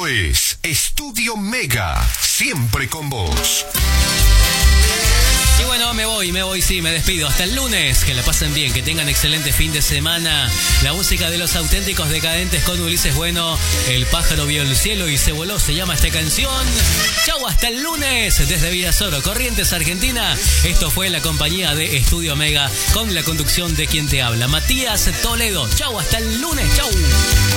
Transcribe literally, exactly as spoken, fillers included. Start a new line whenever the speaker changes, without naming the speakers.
Esto es Estudio Mega, siempre con vos.
Y bueno, me voy, me voy, sí, me despido. Hasta el lunes, que la pasen bien, que tengan excelente fin de semana. La música de los auténticos decadentes con Ulises Bueno. El pájaro vio el cielo y se voló, se llama esta canción. Chau, hasta el lunes, desde Villasoro, Corrientes, Argentina. Esto fue la compañía de Estudio Mega con la conducción de quien te habla, Matías Toledo. Chau, hasta el lunes, chau.